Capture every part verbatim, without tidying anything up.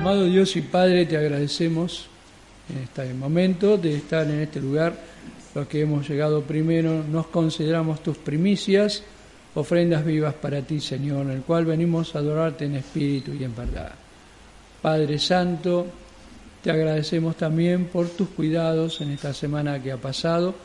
Amado Dios y Padre, te agradecemos en este momento de estar en este lugar. Los que hemos llegado primero, nos consideramos tus primicias, ofrendas vivas para ti, Señor, en el cual venimos a adorarte en espíritu y en verdad. Padre Santo, te agradecemos también por tus cuidados en esta semana que ha pasado.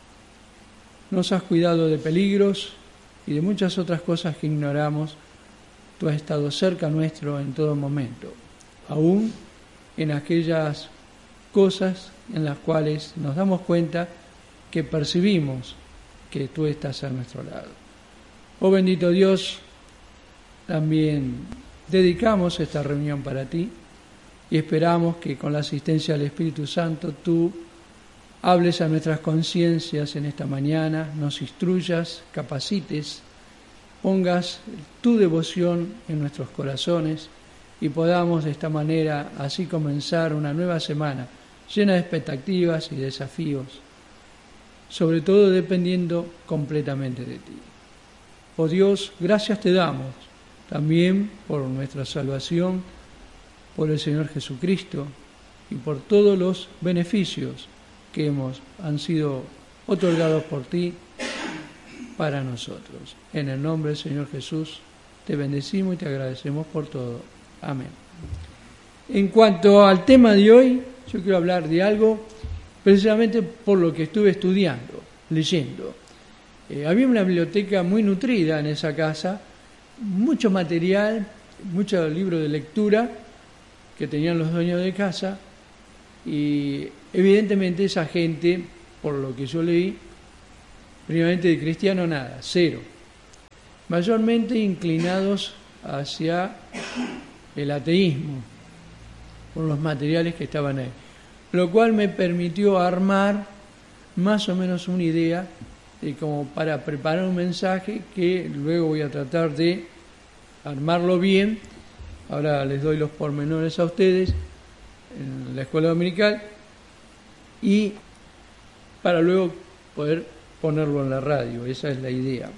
Nos has cuidado de peligros y de muchas otras cosas que ignoramos. Tú has estado cerca nuestro en todo momento, aún en aquellas cosas en las cuales nos damos cuenta que percibimos que tú estás a nuestro lado. Oh bendito Dios, también dedicamos esta reunión para ti y esperamos que con la asistencia del Espíritu Santo tú hables a nuestras conciencias en esta mañana, nos instruyas, capacites, pongas tu devoción en nuestros corazones y podamos de esta manera así comenzar una nueva semana llena de expectativas y desafíos, sobre todo dependiendo completamente de ti. Oh Dios, gracias te damos también por nuestra salvación, por el Señor Jesucristo y por todos los beneficios que hemos, han sido otorgados por ti para nosotros. En el nombre del Señor Jesús te bendecimos y te agradecemos por todo. Amén. En cuanto al tema de hoy, yo quiero hablar de algo precisamente por lo que estuve estudiando, leyendo. Eh, había una biblioteca muy nutrida en esa casa, mucho material, muchos libros de lectura que tenían los dueños de casa y evidentemente esa gente, por lo que yo leí, primeramente de cristiano nada, cero. Mayormente inclinados hacia el ateísmo, por los materiales que estaban ahí. Lo cual me permitió armar más o menos una idea de como para preparar un mensaje que luego voy a tratar de armarlo bien. Ahora les doy los pormenores a ustedes en la escuela dominical y para luego poder ponerlo en la radio. Esa es la idea.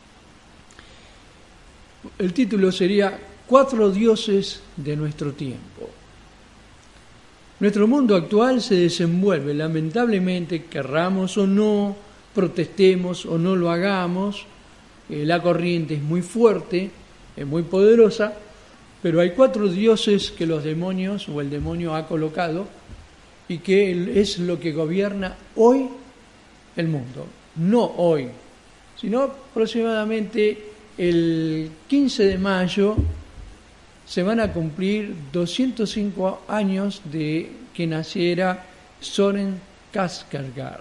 El título sería Cuatro dioses de nuestro tiempo. Nuestro mundo actual se desenvuelve, lamentablemente, querramos o no, protestemos o no lo hagamos, eh, la corriente es muy fuerte, es muy poderosa, pero hay cuatro dioses que los demonios o el demonio ha colocado y que es lo que gobierna hoy el mundo. No hoy, sino aproximadamente el quince de mayo se van a cumplir doscientos cinco años de que naciera Søren Kierkegaard.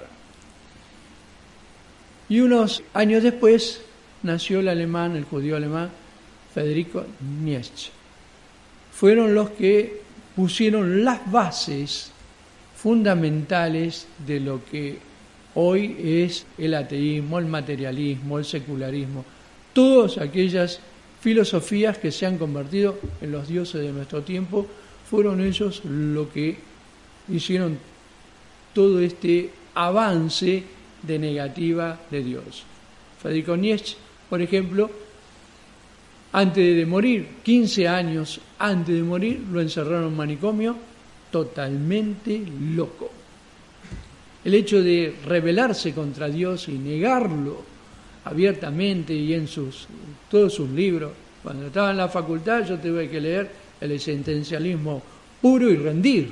Y unos años después nació el alemán, el judío alemán, Friedrich Nietzsche. Fueron los que pusieron las bases fundamentales de lo que hoy es el ateísmo, el materialismo, el secularismo, todas aquellas filosofías que se han convertido en los dioses de nuestro tiempo, fueron ellos lo que hicieron todo este avance de negativa de Dios. Friedrich Nietzsche, por ejemplo, antes de morir, quince años antes de morir, lo encerraron en un manicomio totalmente loco. El hecho de rebelarse contra Dios y negarlo abiertamente y en sus todos sus libros. Cuando estaba en la facultad yo tuve que leer el existencialismo puro y rendir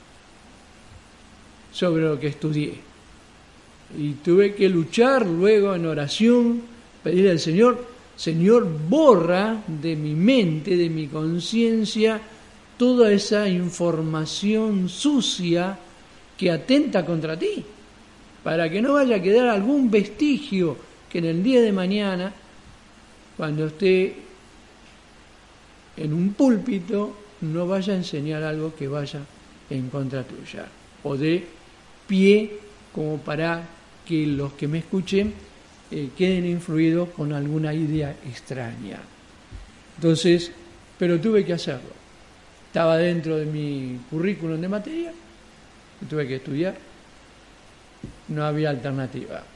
sobre lo que estudié. Y tuve que luchar luego en oración, pedirle al Señor, Señor, borra de mi mente, de mi conciencia, toda esa información sucia que atenta contra ti, para que no vaya a quedar algún vestigio que en el día de mañana, cuando esté en un púlpito, no vaya a enseñar algo que vaya en contra tuya, o de pie como para que los que me escuchen eh, queden influidos con alguna idea extraña. Entonces, pero tuve que hacerlo. Estaba dentro de mi currículum de materia, tuve que estudiar, no había alternativa.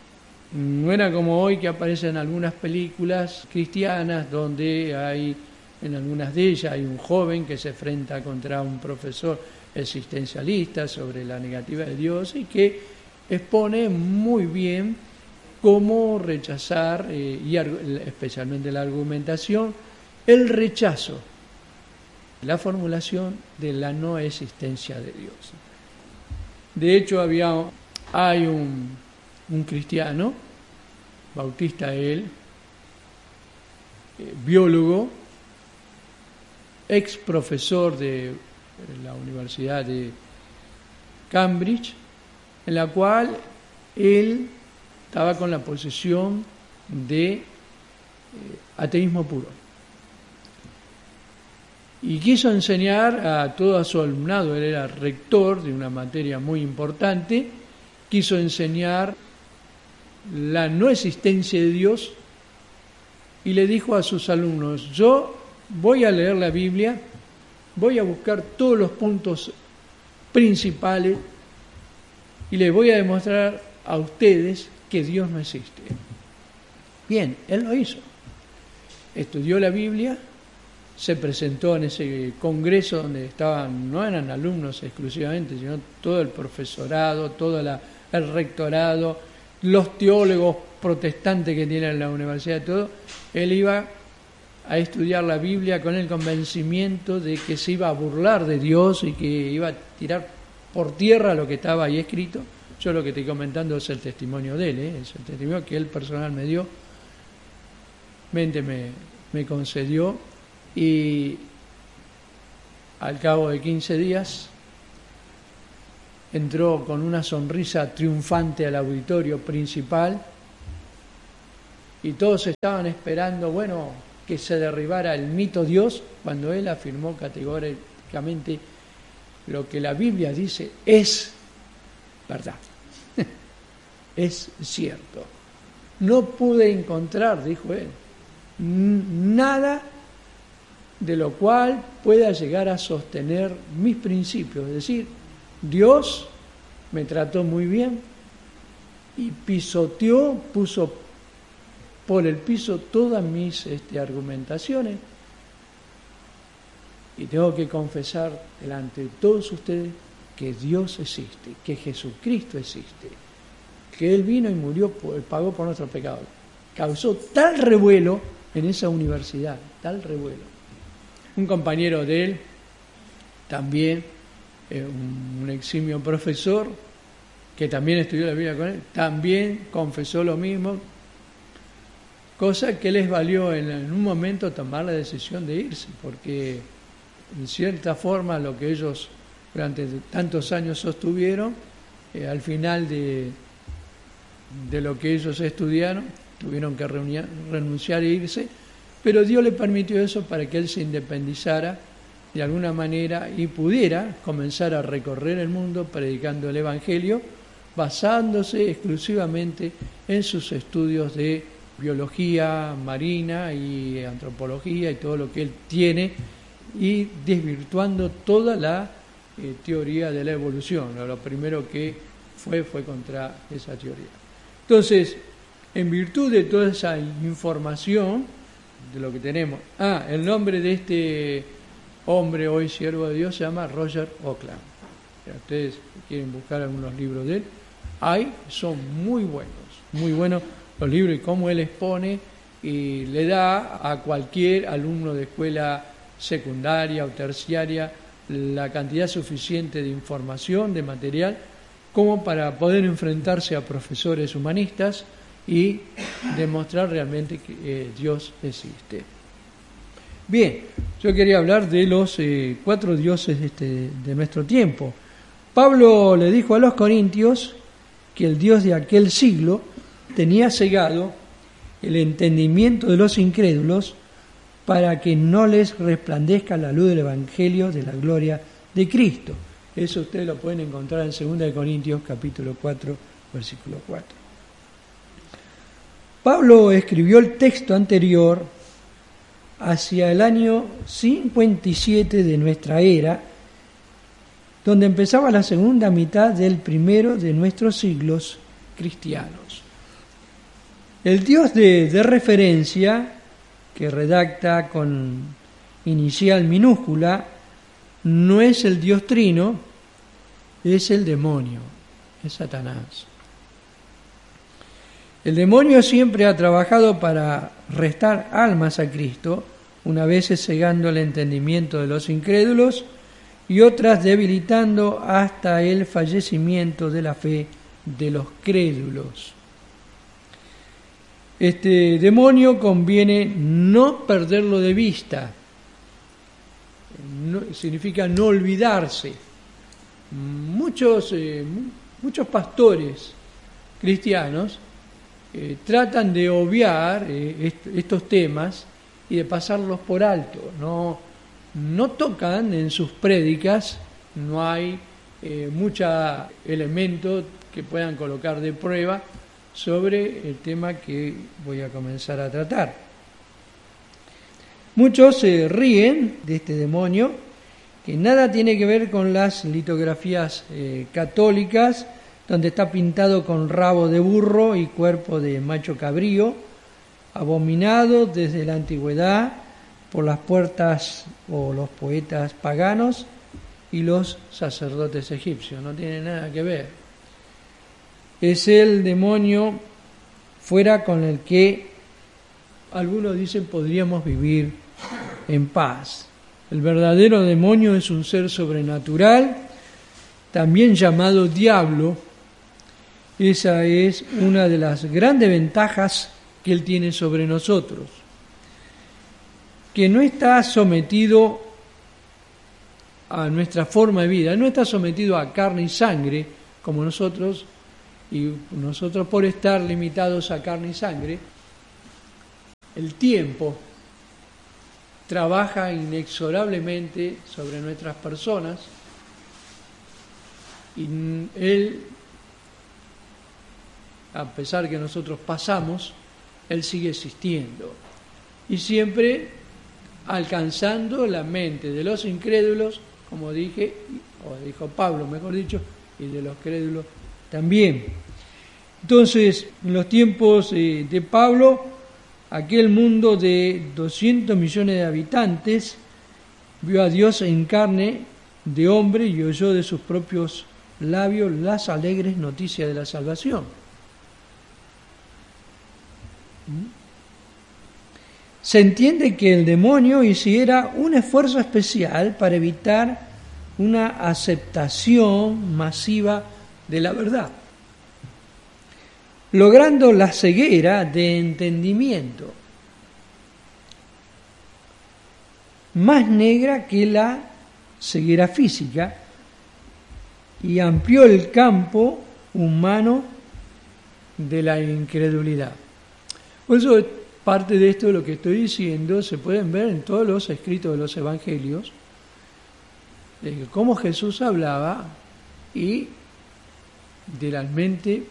No era como hoy que aparecen algunas películas cristianas donde hay En algunas de ellas hay un joven que se enfrenta contra un profesor existencialista sobre la negativa de Dios y que expone muy bien cómo rechazar, eh, y especialmente la argumentación, el rechazo, la formulación de la no existencia de Dios. De hecho, había, hay un, un cristiano, bautista él, eh, biólogo, ex profesor de la Universidad de Cambridge, en la cual él estaba con la posición de eh, ateísmo puro. Y quiso enseñar a todo su alumnado, él era rector de una materia muy importante, quiso enseñar la no existencia de Dios y le dijo a sus alumnos: yo voy a leer la Biblia, voy a buscar todos los puntos principales y les voy a demostrar a ustedes que Dios no existe. Bien, él lo hizo. Estudió la Biblia, se presentó en ese congreso donde estaban, no eran alumnos exclusivamente, sino todo el profesorado, todo la, el rectorado, los teólogos protestantes que tienen la universidad, todo. Él iba a estudiar la Biblia con el convencimiento de que se iba a burlar de Dios y que iba a tirar por tierra lo que estaba ahí escrito. Yo lo que estoy comentando es el testimonio de él, ¿eh? Es el testimonio que él personal me dio, mente me, me concedió, y al cabo de quince días entró con una sonrisa triunfante al auditorio principal y todos estaban esperando, bueno, que se derribara el mito Dios, cuando él afirmó categóricamente: lo que la Biblia dice es verdad, es cierto. No pude encontrar, dijo él, nada de lo cual pueda llegar a sostener mis principios. Es decir, Dios me trató muy bien y pisoteó, puso por el piso todas mis este, argumentaciones, y tengo que confesar delante de todos ustedes que Dios existe, que Jesucristo existe, que Él vino y murió, pagó por nuestros pecados. Causó tal revuelo en esa universidad, tal revuelo. Un compañero de él, también eh, un, un eximio profesor, que también estudió la Biblia con él, también confesó lo mismo, cosa que les valió en, en un momento tomar la decisión de irse, porque en cierta forma lo que ellos durante tantos años sostuvieron, eh, al final de, de lo que ellos estudiaron, tuvieron que reunir, renunciar e irse, pero Dios le permitió eso para que él se independizara de alguna manera y pudiera comenzar a recorrer el mundo predicando el Evangelio, basándose exclusivamente en sus estudios de biología marina y antropología y todo lo que él tiene, y desvirtuando toda la eh, teoría de la evolución. Lo primero que fue fue contra esa teoría. Entonces, en virtud de toda esa información de lo que tenemos, ah, el nombre de este hombre hoy siervo de Dios se llama Roger Auckland. Si ustedes quieren buscar algunos libros de él, hay, son muy buenos, muy buenos los libros, y cómo él expone y le da a cualquier alumno de escuela secundaria o terciaria la cantidad suficiente de información, de material, como para poder enfrentarse a profesores humanistas y demostrar realmente que eh, Dios existe. Bien, yo quería hablar de los eh, cuatro dioses este, de nuestro tiempo. Pablo le dijo a los corintios que el Dios de aquel siglo tenía cegado el entendimiento de los incrédulos para que no les resplandezca la luz del Evangelio de la gloria de Cristo. Eso ustedes lo pueden encontrar en segunda de Corintios capítulo cuatro, versículo cuatro. Pablo escribió el texto anterior hacia el año cincuenta y siete de nuestra era, donde empezaba la segunda mitad del primero de nuestros siglos cristianos. El Dios de, de referencia que redacta con inicial minúscula, no es el Dios Trino, es el demonio, es Satanás. El demonio siempre ha trabajado para restar almas a Cristo, unas veces cegando el entendimiento de los incrédulos y otras debilitando hasta el fallecimiento de la fe de los crédulos. Este demonio conviene no perderlo de vista, no, significa no olvidarse. Muchos, eh, muchos pastores cristianos eh, tratan de obviar eh, est- estos temas y de pasarlos por alto. No, no tocan en sus prédicas, no hay eh, muchos elementos que puedan colocar de prueba sobre el tema que voy a comenzar a tratar. Muchos se ríen de este demonio, que nada tiene que ver con las litografías eh, católicas, donde está pintado con rabo de burro y cuerpo de macho cabrío, abominado desde la antigüedad por las puertas o los poetas paganos y los sacerdotes egipcios. No tiene nada que ver. Es el demonio fuera con el que algunos dicen podríamos vivir en paz. El verdadero demonio es un ser sobrenatural, también llamado diablo. Esa es una de las grandes ventajas que él tiene sobre nosotros, que no está sometido a nuestra forma de vida, no está sometido a carne y sangre como nosotros, y nosotros por estar limitados a carne y sangre, el tiempo trabaja inexorablemente sobre nuestras personas y él, a pesar que nosotros pasamos, él sigue existiendo y siempre alcanzando la mente de los incrédulos, como dije, o dijo Pablo, mejor dicho, y de los crédulos también. Entonces, en los tiempos eh, de Pablo, aquel mundo de doscientos millones de habitantes vio a Dios en carne de hombre y oyó de sus propios labios las alegres noticias de la salvación. Se entiende que el demonio hiciera un esfuerzo especial para evitar una aceptación masiva de la verdad, logrando la ceguera de entendimiento, más negra que la ceguera física, y amplió el campo humano de la incredulidad. Por eso parte de esto de lo que estoy diciendo se pueden ver en todos los escritos de los evangelios, de cómo Jesús hablaba y realmente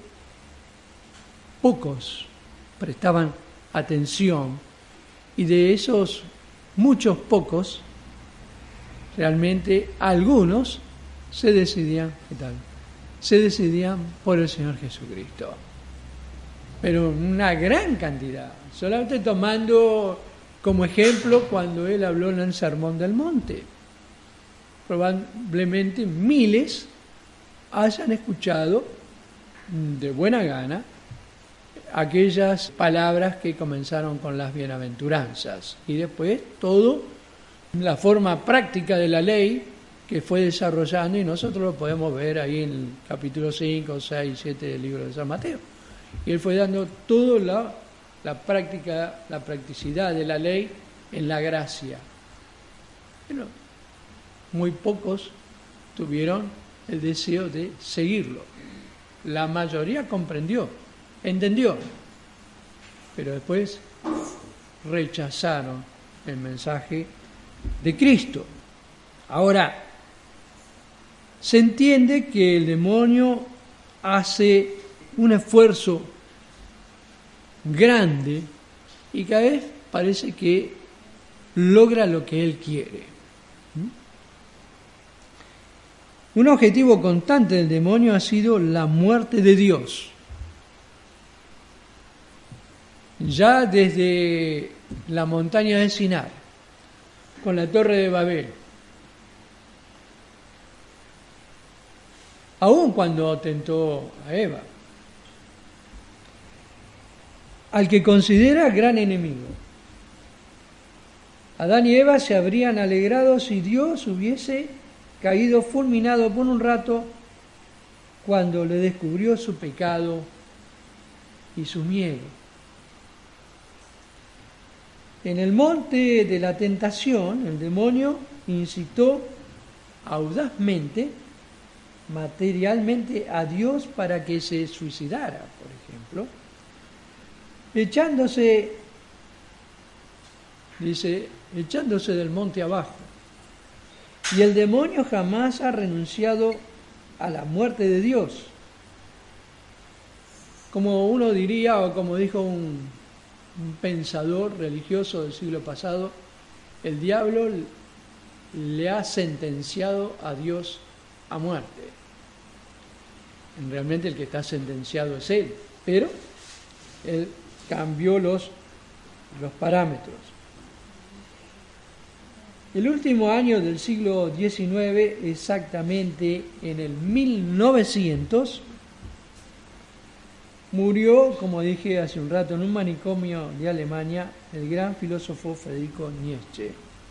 pocos prestaban atención, y de esos muchos pocos, realmente algunos se decidían, ¿qué tal? Se decidían por el Señor Jesucristo. Pero una gran cantidad, solamente tomando como ejemplo cuando él habló en el Sermón del Monte. Probablemente miles hayan escuchado de buena gana aquellas palabras que comenzaron con las bienaventuranzas y después todo la forma práctica de la ley que fue desarrollando, y nosotros lo podemos ver ahí en el capítulo cinco, seis, siete del libro de San Mateo. Y él fue dando toda la, la práctica, la practicidad de la ley en la gracia. Pero muy pocos tuvieron el deseo de seguirlo. La mayoría comprendió, entendió, pero después rechazaron el mensaje de Cristo. Ahora, se entiende que el demonio hace un esfuerzo grande y cada vez parece que logra lo que él quiere. Un objetivo constante del demonio ha sido la muerte de Dios. Ya desde la montaña de Sinar, con la Torre de Babel. Aun cuando tentó a Eva, al que considera gran enemigo. Adán y Eva se habrían alegrado si Dios hubiese caído fulminado por un rato cuando le descubrió su pecado y su miedo. En el monte de la tentación, el demonio incitó audazmente, materialmente, a Dios para que se suicidara, por ejemplo, echándose, dice, echándose del monte abajo. Y el demonio jamás ha renunciado a la muerte de Dios. Como uno diría, o como dijo un, un pensador religioso del siglo pasado, el diablo le ha sentenciado a Dios a muerte. Realmente el que está sentenciado es él, pero él cambió los, los parámetros. El último año del siglo diecinueve, exactamente en el mil novecientos, murió, como dije hace un rato, en un manicomio de Alemania, el gran filósofo Friedrich Nietzsche.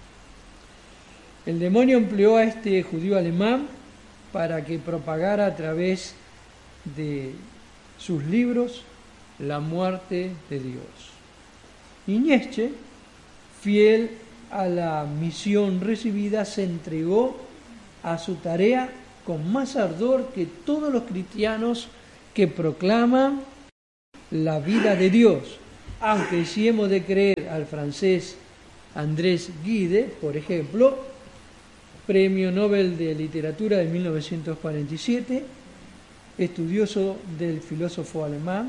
El demonio empleó a este judío alemán para que propagara a través de sus libros la muerte de Dios. Y Nietzsche, fiel a la misión recibida, se entregó a su tarea con más ardor que todos los cristianos que proclaman la vida de Dios. Aunque si hemos de creer al francés Andrés Gide, por ejemplo, Premio Nobel de Literatura de mil novecientos cuarenta y siete, estudioso del filósofo alemán,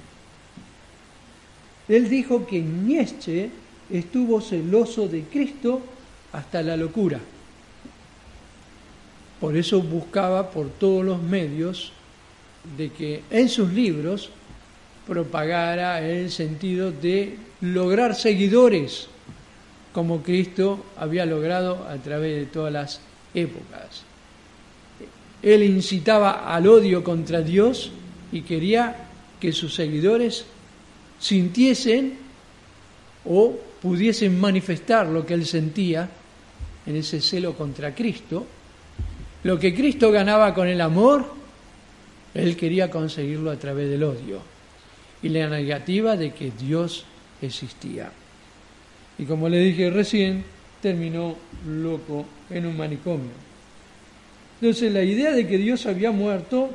él dijo que Nietzsche estuvo celoso de Cristo hasta la locura. Por eso buscaba por todos los medios de que en sus libros propagara el sentido de lograr seguidores, como Cristo había logrado a través de todas las épocas. Él incitaba al odio contra Dios y quería que sus seguidores sintiesen o pudiesen manifestar lo que él sentía en ese celo contra Cristo. Lo que Cristo ganaba con el amor, él quería conseguirlo a través del odio y la negativa de que Dios existía. Y como le dije recién, terminó loco en un manicomio. Entonces la idea de que Dios había muerto,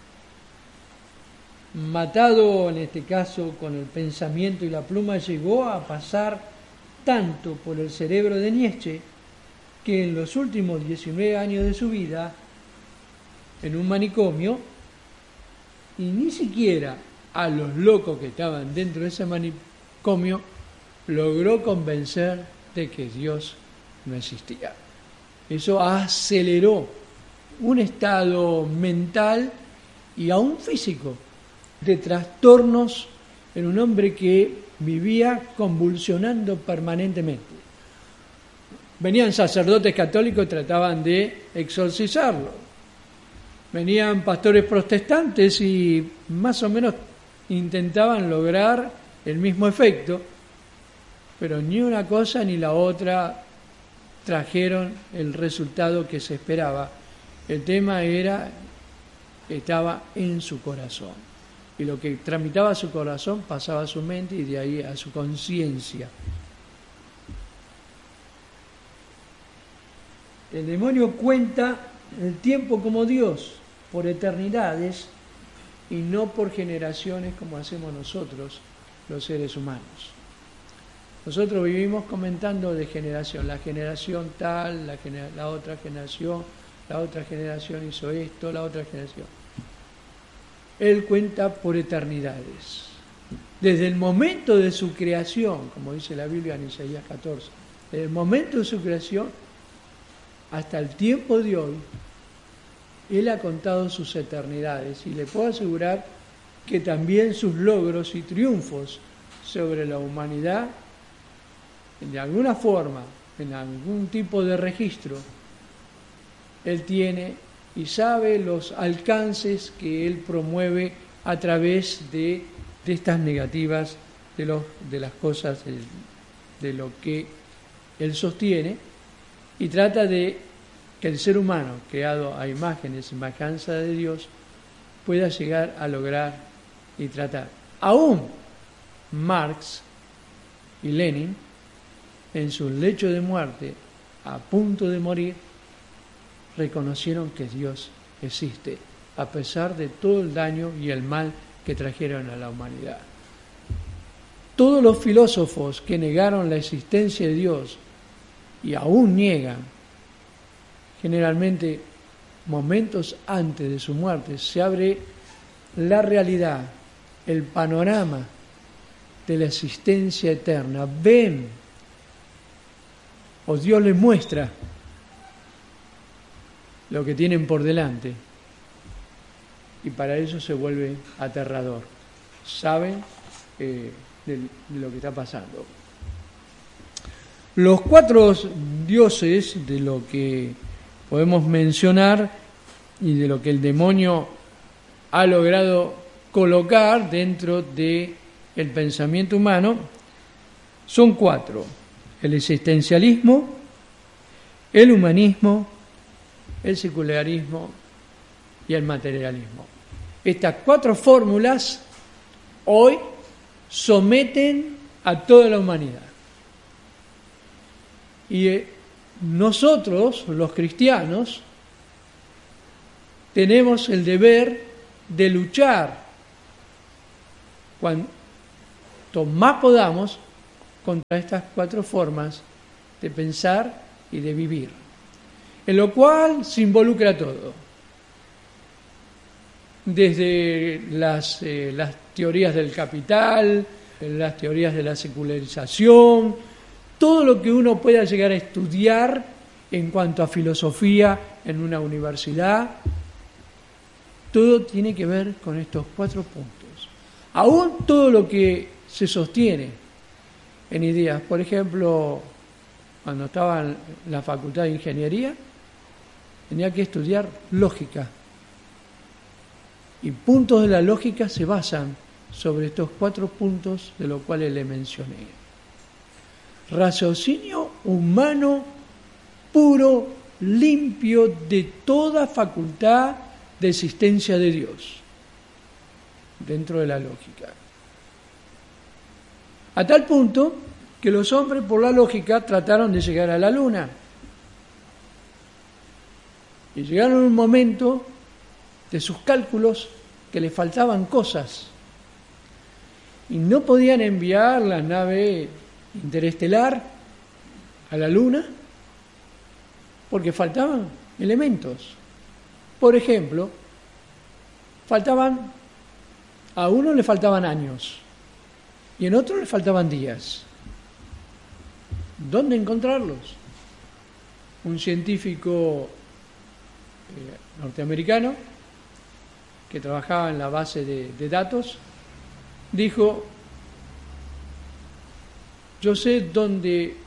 matado en este caso con el pensamiento y la pluma, llegó a pasar tanto por el cerebro de Nietzsche que en los últimos diecinueve años de su vida, en un manicomio, y ni siquiera a los locos que estaban dentro de ese manicomio, logró convencer de que Dios no existía. Eso aceleró un estado mental y aún físico de trastornos en un hombre que vivía convulsionando permanentemente. Venían sacerdotes católicos y trataban de exorcizarlo. Venían pastores protestantes y más o menos intentaban lograr el mismo efecto, pero ni una cosa ni la otra trajeron el resultado que se esperaba. El tema era, estaba en su corazón. Y lo que tramitaba su corazón pasaba a su mente y de ahí a su conciencia. El demonio cuenta el tiempo como Dios, por eternidades y no por generaciones como hacemos nosotros, los seres humanos. Nosotros vivimos comentando de generación, la generación tal, la, gener- la otra generación, la otra generación hizo esto, la otra generación. Él cuenta por eternidades. Desde el momento de su creación, como dice la Biblia en Isaías catorce, desde el momento de su creación hasta el tiempo de hoy, Él ha contado sus eternidades y le puedo asegurar que también sus logros y triunfos sobre la humanidad, de alguna forma, en algún tipo de registro, Él tiene y sabe los alcances que Él promueve a través de, de estas negativas, de, los, de las cosas, de, de lo que Él sostiene, y trata de que el ser humano, creado a imagen y semejanza de Dios, pueda llegar a lograr y tratar. Aún Marx y Lenin, en su lecho de muerte, a punto de morir, reconocieron que Dios existe, a pesar de todo el daño y el mal que trajeron a la humanidad. Todos los filósofos que negaron la existencia de Dios y aún niegan, generalmente momentos antes de su muerte, se abre la realidad, el panorama de la existencia eterna. Ven, o Dios les muestra lo que tienen por delante, y para eso se vuelve aterrador. Saben eh, de, de lo que está pasando. Los cuatro dioses de lo que podemos mencionar y de lo que el demonio ha logrado colocar dentro de el pensamiento humano son cuatro: el existencialismo, el humanismo, el secularismo y el materialismo. Estas cuatro fórmulas hoy someten a toda la humanidad. Y eh, nosotros, los cristianos, tenemos el deber de luchar cuanto más podamos contra estas cuatro formas de pensar y de vivir, en lo cual se involucra todo, desde las, eh, las teorías del capital, las teorías de la secularización, todo lo que uno pueda llegar a estudiar en cuanto a filosofía en una universidad, todo tiene que ver con estos cuatro puntos. Aún todo lo que se sostiene en ideas, por ejemplo, cuando estaba en la Facultad de Ingeniería, tenía que estudiar lógica. Y puntos de la lógica se basan sobre estos cuatro puntos de los cuales le mencioné. Raciocinio humano puro, limpio de toda facultad de existencia de Dios, dentro de la lógica. A tal punto que los hombres, por la lógica, trataron de llegar a la luna. Y llegaron a un momento de sus cálculos que les faltaban cosas. Y no podían enviar la nave interestelar a la luna porque faltaban elementos. Por ejemplo, faltaban, a uno le faltaban años y en otro le faltaban días. ¿Dónde encontrarlos? Un científico eh, norteamericano que trabajaba en la base de, de datos dijo: yo sé dónde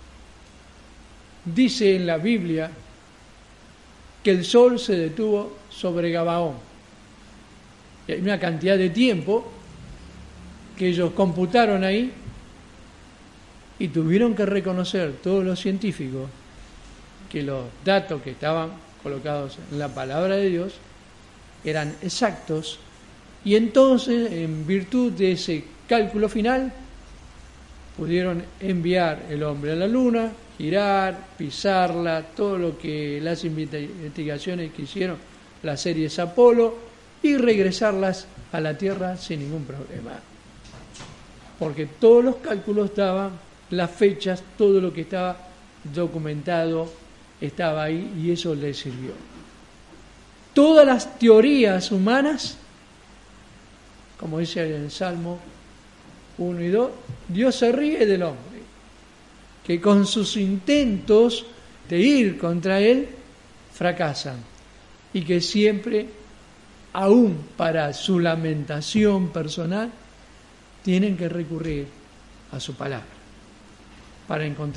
dice en la Biblia que el sol se detuvo sobre Gabaón. Y hay una cantidad de tiempo que ellos computaron ahí y tuvieron que reconocer todos los científicos que los datos que estaban colocados en la palabra de Dios eran exactos, y entonces, en virtud de ese cálculo final, pudieron enviar el hombre a la luna, girar, pisarla, todo lo que las investigaciones que hicieron las series Apolo, y regresarlas a la Tierra sin ningún problema. Porque todos los cálculos daban las fechas, todo lo que estaba documentado estaba ahí, y eso les sirvió. Todas las teorías humanas, como dice en el Salmo uno y dos, Dios se ríe del hombre, que con sus intentos de ir contra Él fracasan, y que siempre, aún para su lamentación personal, tienen que recurrir a su palabra para encontrar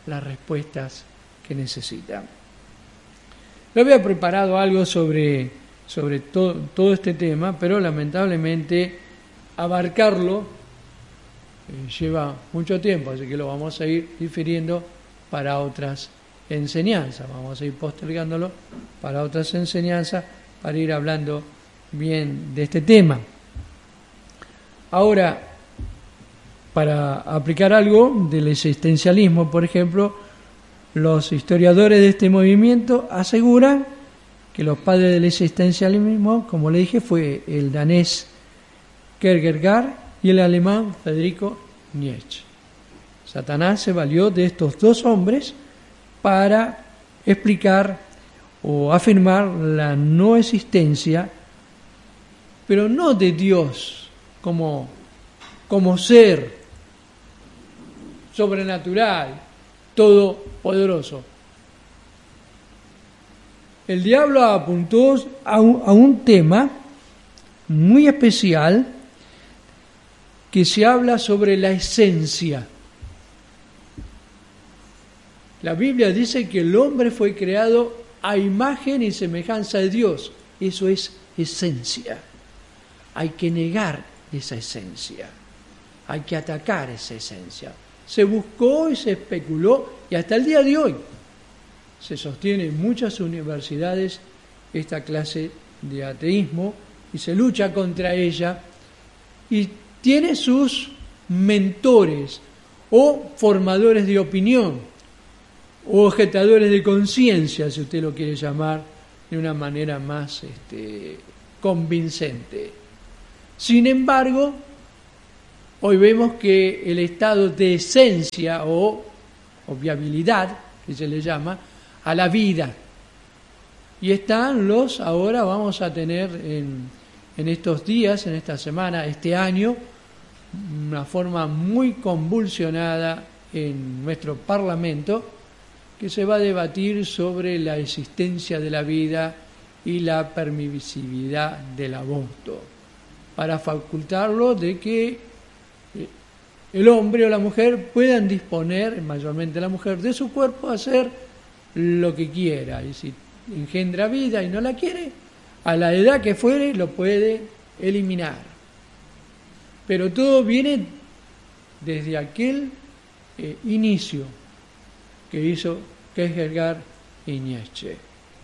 las respuestas que necesitan. Yo había preparado algo sobre, sobre to, todo este tema, pero lamentablemente abarcarlo eh, lleva mucho tiempo, así que lo vamos a ir difiriendo para otras enseñanzas, vamos a ir postergándolo para otras enseñanzas, para ir hablando bien de este tema. Ahora, para aplicar algo del existencialismo, por ejemplo, los historiadores de este movimiento aseguran que los padres del existencialismo, como le dije, fue el danés Kierkegaard y el alemán Friedrich Nietzsche. Satanás se valió de estos dos hombres para explicar o afirmar la no existencia, pero no de Dios como, como ser sobrenatural, todopoderoso. El diablo apuntó a un, a un tema muy especial que se habla sobre la esencia. La Biblia dice que el hombre fue creado a imagen y semejanza de Dios. Eso es esencia. Hay que negar esa esencia. Hay que atacar esa esencia. Se buscó y se especuló y hasta el día de hoy se sostiene en muchas universidades esta clase de ateísmo y se lucha contra ella y tiene sus mentores o formadores de opinión o objetadores de conciencia, si usted lo quiere llamar de una manera más este, convincente. Sin embargo, hoy vemos que el estado de esencia o, o viabilidad, que se le llama, a la vida. Y están los, ahora vamos a tener en, en estos días, en esta semana, este año, una forma muy convulsionada en nuestro Parlamento, que se va a debatir sobre la existencia de la vida y la permisividad del aborto, para facultarlo de que el hombre o la mujer puedan disponer, mayormente la mujer, de su cuerpo a hacer lo que quiera. Y si engendra vida y no la quiere, a la edad que fuere lo puede eliminar. Pero todo viene desde aquel eh, inicio que hizo Kierkegaard y Nietzsche.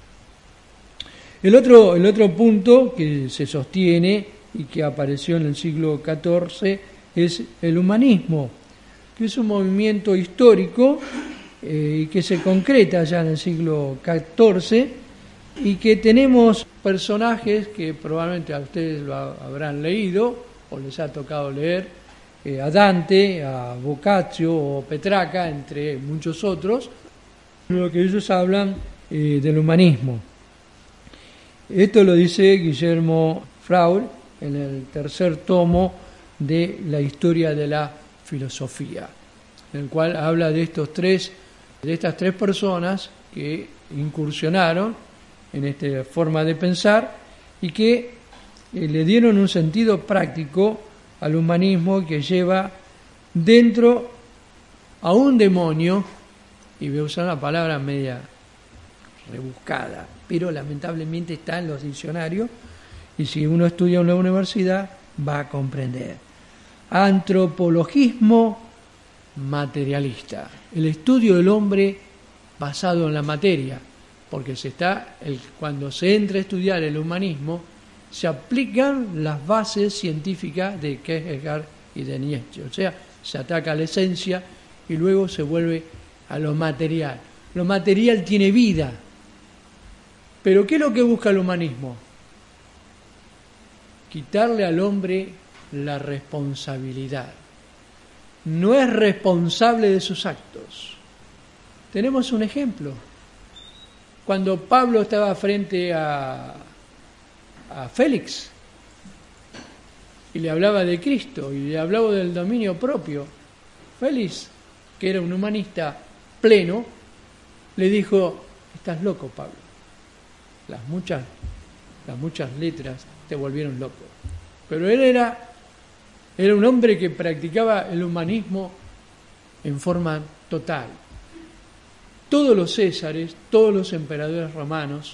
El otro, el otro punto que se sostiene y que apareció en el siglo catorce es el humanismo, que es un movimiento histórico eh, y que se concreta ya en el siglo catorce y que tenemos personajes que probablemente a ustedes lo habrán leído o les ha tocado leer, eh, a Dante, a Boccaccio o Petrarca, entre muchos otros, lo que ellos hablan eh, del humanismo. Esto lo dice Guillermo Freud en el tercer tomo de la historia de la filosofía, en el cual habla de estos tres, de estas tres personas que incursionaron en esta forma de pensar y que eh, le dieron un sentido práctico al humanismo que lleva dentro a un demonio, y voy a usar una palabra media rebuscada, pero lamentablemente está en los diccionarios y si uno estudia en la universidad va a comprender. Antropologismo materialista, el estudio del hombre basado en la materia, porque se está el, cuando se entra a estudiar el humanismo se aplican las bases científicas de Kierkegaard y de Nietzsche, o sea, se ataca a la esencia y luego se vuelve a lo material. Lo material tiene vida, pero ¿qué es lo que busca el humanismo? Quitarle al hombre la responsabilidad. No es responsable de sus actos. Tenemos un ejemplo. Cuando Pablo estaba frente a, a Félix y le hablaba de Cristo y le hablaba del dominio propio, Félix, que era un humanista pleno, le dijo: estás loco, Pablo. Las muchas, las muchas letras te volvieron loco. Pero él era, era un hombre que practicaba el humanismo en forma total. todos los césares, todos los emperadores romanos,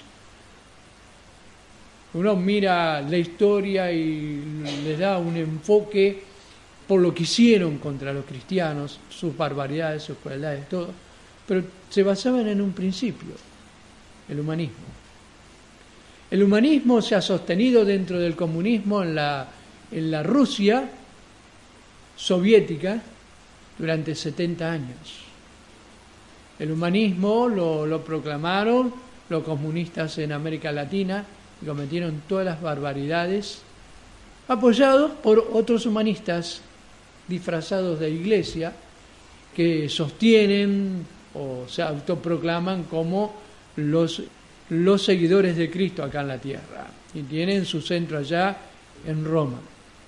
uno mira la historia y les da un enfoque por lo que hicieron contra los cristianos, sus barbaridades, sus crueldades, todo, pero se basaban en un principio, el humanismo. El humanismo se ha sostenido dentro del comunismo en la, en la Rusia soviética durante setenta años. El humanismo lo, lo proclamaron los comunistas en América Latina y cometieron todas las barbaridades, apoyados por otros humanistas disfrazados de iglesia que sostienen o se autoproclaman como los, los seguidores de Cristo acá en la tierra y tienen su centro allá en Roma.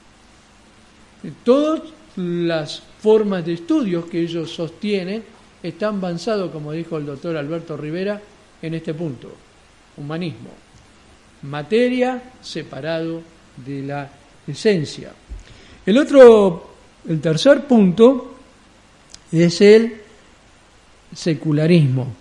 Todas las formas de estudios que ellos sostienen están basados, como dijo el doctor Alberto Rivera, en este punto: humanismo, materia separado de la esencia. El otro, el tercer punto es el secularismo,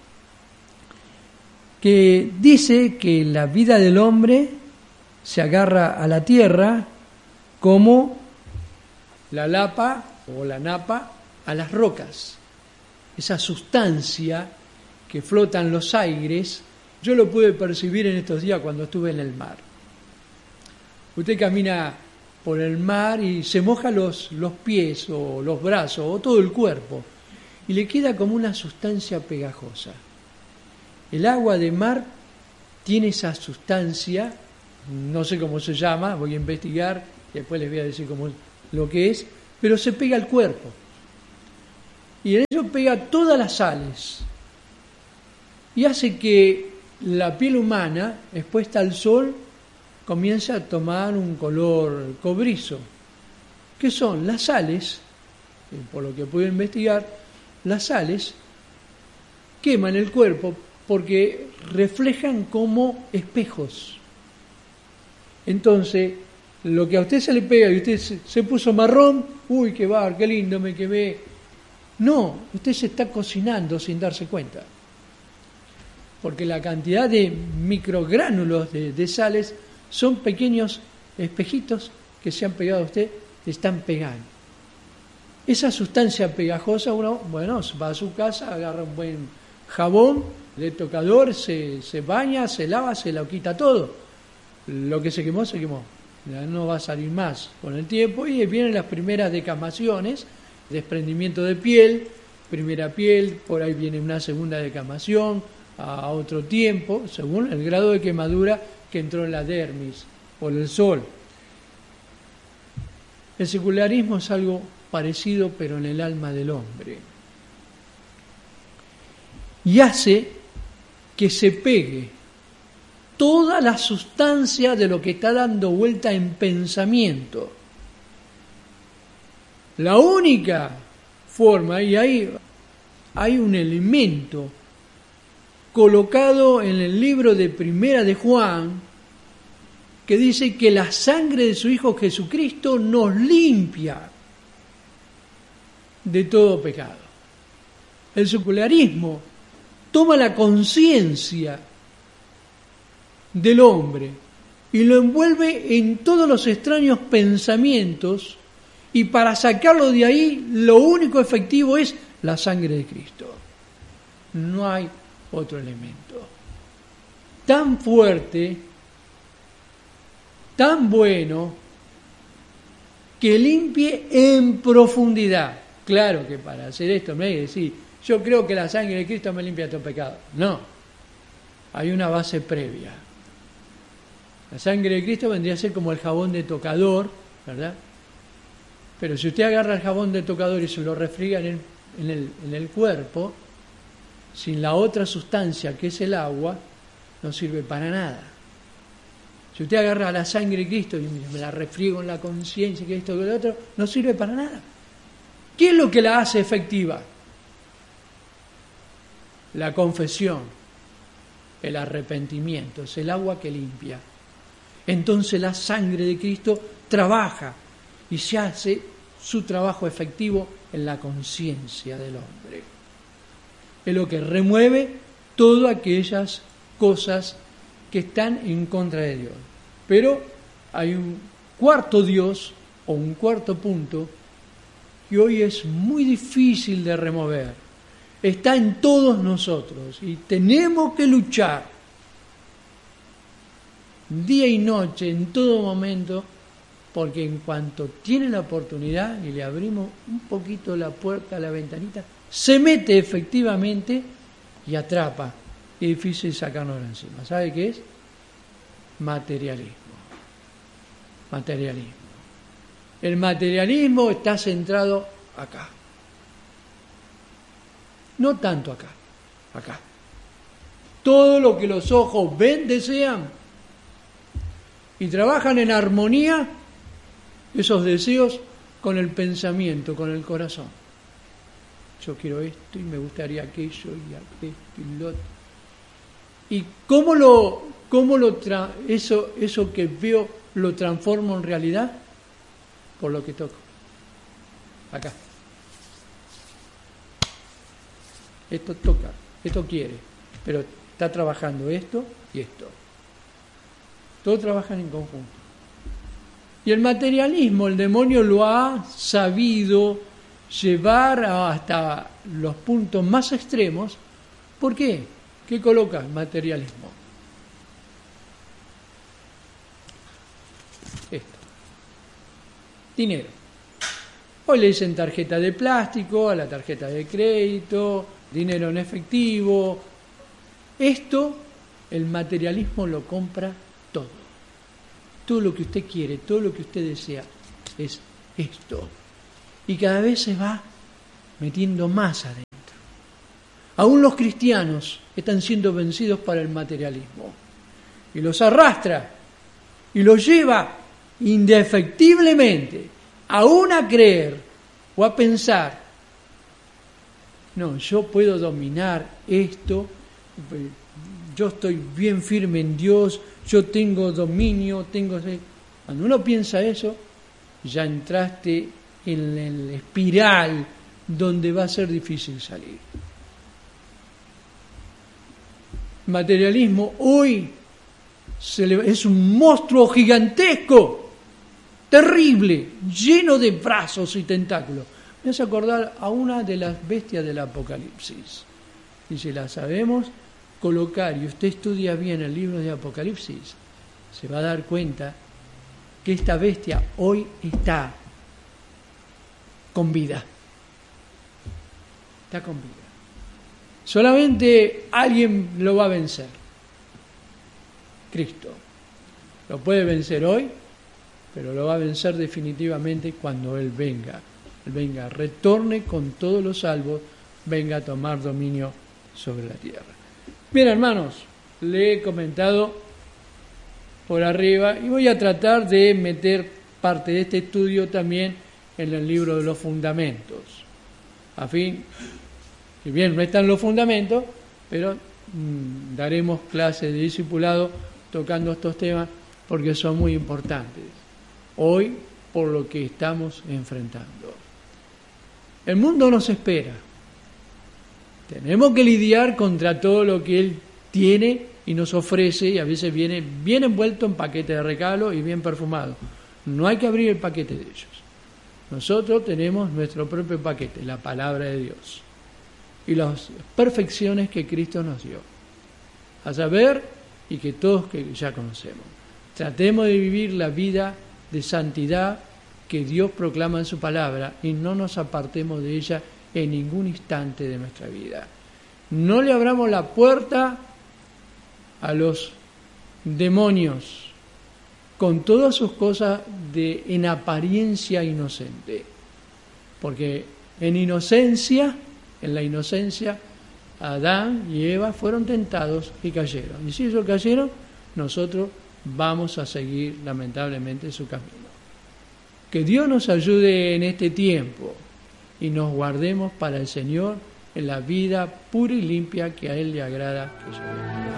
que dice que la vida del hombre se agarra a la tierra como la lapa o la napa a las rocas. Esa sustancia que flota en los aires, yo lo pude percibir en estos días cuando estuve en el mar. Usted camina por el mar y se moja los, los pies o los brazos o todo el cuerpo y le queda como una sustancia pegajosa. El agua de mar tiene esa sustancia, no sé cómo se llama, voy a investigar y después les voy a decir cómo, lo que es, pero se pega al cuerpo. Y en ello pega todas las sales y hace que la piel humana, expuesta al sol, comience a tomar un color cobrizo. ¿Qué son? Las sales, por lo que pude investigar, las sales queman el cuerpo porque reflejan como espejos. Entonces, lo que a usted se le pega y usted se, se puso marrón, uy, qué bar, qué lindo me quemé. No, usted se está cocinando sin darse cuenta. Porque la cantidad de microgránulos de, de sales son pequeños espejitos que se han pegado a usted, le están pegando. Esa sustancia pegajosa, uno, bueno, va a su casa, agarra un buen jabón de tocador, se, se baña, se lava, se lo quita todo. Lo que se quemó, se quemó. No va a salir más con el tiempo y vienen las primeras decamaciones, desprendimiento de piel, primera piel, por ahí viene una segunda decamación a otro tiempo, según el grado de quemadura que entró en la dermis por el sol. El secularismo es algo parecido, pero en el alma del hombre. Y hace que se pegue toda la sustancia de lo que está dando vuelta en pensamiento. La única forma, y hay, hay un elemento colocado en el libro de Primera de Juan, que dice que la sangre de su Hijo Jesucristo nos limpia de todo pecado. El secularismo toma la conciencia del hombre y lo envuelve en todos los extraños pensamientos, y para sacarlo de ahí lo único efectivo es la sangre de Cristo. No hay otro elemento tan fuerte, tan bueno, que limpie en profundidad. Claro que para hacer esto me hay que decir, yo creo que la sangre de Cristo me limpia todo pecado. No, hay una base previa. La sangre de Cristo vendría a ser como el jabón de tocador, ¿verdad? Pero si usted agarra el jabón de tocador y se lo refriega en el, en el, en el cuerpo, sin la otra sustancia que es el agua, no sirve para nada. Si usted agarra la sangre de Cristo y me la refriego en la conciencia, que esto que lo otro, no sirve para nada. ¿Qué es lo que la hace efectiva? La confesión, el arrepentimiento, es el agua que limpia. Entonces la sangre de Cristo trabaja y se hace su trabajo efectivo en la conciencia del hombre. es lo que remueve todas aquellas cosas que están en contra de Dios. Pero hay un cuarto Dios o un cuarto punto que hoy es muy difícil de remover. Está en todos nosotros y tenemos que luchar día y noche, en todo momento, porque en cuanto tiene la oportunidad y le abrimos un poquito la puerta, la ventanita, se mete efectivamente y atrapa. Es difícil sacarnos de encima. ¿Sabe qué es? Materialismo. Materialismo. El materialismo está centrado acá. No tanto acá, acá. Todo lo que los ojos ven, desean y trabajan en armonía esos deseos con el pensamiento, con el corazón. Yo quiero esto y me gustaría aquello y aquello y lo otro. ¿Y cómo lo, cómo lo tra- eso, eso que veo lo transformo en realidad? Por lo que toco. Acá. Esto toca, esto quiere, pero está trabajando esto y esto. Todos trabajan en conjunto. Y el materialismo, el demonio lo ha sabido llevar hasta los puntos más extremos. ¿Por qué? ¿Qué coloca el materialismo? Esto. Dinero. Hoy le dicen tarjeta de plástico, a la tarjeta de crédito, dinero en efectivo. Esto, el materialismo lo compra todo. Todo lo que usted quiere, todo lo que usted desea es esto. Y cada vez se va metiendo más adentro. Aún los cristianos están siendo vencidos para el materialismo. Y los arrastra y los lleva indefectiblemente aún a creer o a pensar, no, yo puedo dominar esto, yo estoy bien firme en Dios, yo tengo dominio, tengo... Cuando uno piensa eso, ya entraste en el espiral donde va a ser difícil salir. Materialismo hoy se le, es un monstruo gigantesco, terrible, lleno de brazos y tentáculos. Me hace acordar a una de las bestias del Apocalipsis. Y si la sabemos colocar y usted estudia bien el libro de Apocalipsis, se va a dar cuenta que esta bestia hoy está con vida. Está con vida. Solamente alguien lo va a vencer. Cristo. Lo puede vencer hoy, pero lo va a vencer definitivamente cuando Él venga. Él venga, retorne con todos los salvos, venga a tomar dominio sobre la tierra. Bien, hermanos, le he comentado por arriba y voy a tratar de meter parte de este estudio también en el libro de los fundamentos. A fin, si bien no están los fundamentos, pero mmm, daremos clases de discipulado tocando estos temas porque son muy importantes hoy por lo que estamos enfrentando. El mundo nos espera. Tenemos que lidiar contra todo lo que Él tiene y nos ofrece, y a veces viene bien envuelto en paquete de regalo y bien perfumado. No hay que abrir el paquete de ellos. Nosotros tenemos nuestro propio paquete, la palabra de Dios, y las perfecciones que Cristo nos dio, a saber, y que todos que ya conocemos. Tratemos de vivir la vida de santidad que Dios proclama en su palabra y no nos apartemos de ella en ningún instante de nuestra vida. No le abramos la puerta a los demonios con todas sus cosas de en apariencia inocente, porque en inocencia, en la inocencia, Adán y Eva fueron tentados y cayeron. Y si ellos cayeron, nosotros vamos a seguir lamentablemente su camino. Que Dios nos ayude en este tiempo y nos guardemos para el Señor en la vida pura y limpia que a Él le agrada que llevemos.